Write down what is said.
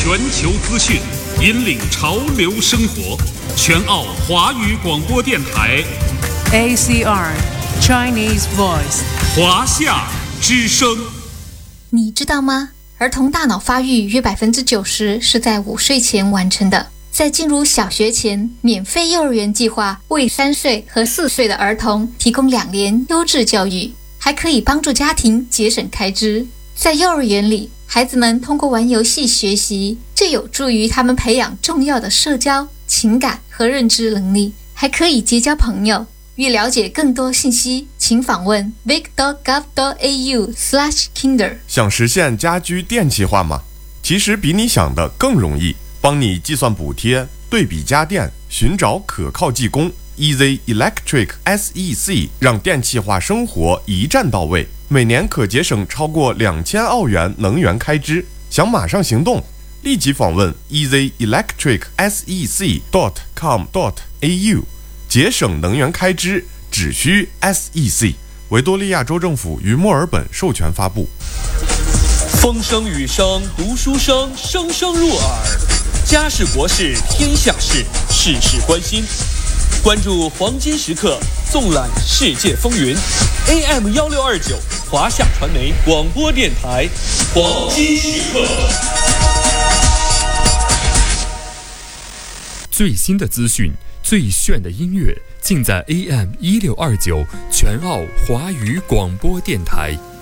全球资讯，引领潮流生活。全澳华语广播电台 ACR Chinese Voice 华夏之声。 你知道吗？儿童大脑发育约90%是在5岁前完成的。在进入小学前，免费幼儿园计划为3岁和4岁的儿童提供2年优质教育，还可以帮助家庭节省开支。在幼儿园里，孩子们通过玩游戏学习，这有助于他们培养重要的社交、情感和认知能力，还可以结交朋友。欲了解更多信息，请访问 vic.gov.au/kinder。 想实现家居电气化吗？其实比你想的更容易，帮你计算补贴、对比家电、寻找可靠技工。Easy Electric SEC 让电气化生活一站到位，每年可节省超过2000澳元能源开支。想马上行动，立即访问 easyelectricsec.com.au， 节省能源开支只需 SEC。 维多利亚州政府于墨尔本授权发布。 风声雨声读书声，声声入耳。家事国事天下事，事事关心。关注黄金时刻，纵览世界风云。AM1629华夏传媒广播电台，黄金时刻。 最新的资讯，最炫的音乐，尽在AM1629全澳华语广播电台。